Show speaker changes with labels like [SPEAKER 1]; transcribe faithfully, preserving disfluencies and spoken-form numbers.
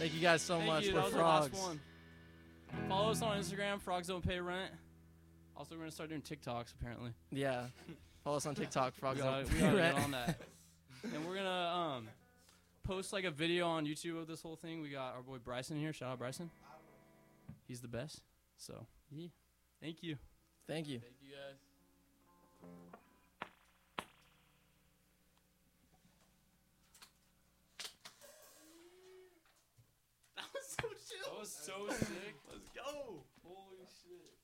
[SPEAKER 1] Thank you guys so
[SPEAKER 2] Thank
[SPEAKER 1] much.
[SPEAKER 2] you.
[SPEAKER 1] We're
[SPEAKER 2] That was
[SPEAKER 1] frogs.
[SPEAKER 2] the last one. Follow us on Instagram. Frogs don't pay rent. Also, we're gonna start doing TikToks apparently.
[SPEAKER 1] Yeah. Follow us on TikTok. Frogs
[SPEAKER 2] We gotta,
[SPEAKER 1] don't
[SPEAKER 2] we
[SPEAKER 1] pay
[SPEAKER 2] gotta
[SPEAKER 1] rent.
[SPEAKER 2] get on that. And we're gonna um post like a video on YouTube of this whole thing. We got our boy Bryson here. Shout out Bryson. He's the best. So yeah. Thank you.
[SPEAKER 1] Thank you.
[SPEAKER 2] Thank you guys. That was so chill. That was so sick. Let's go. Holy shit.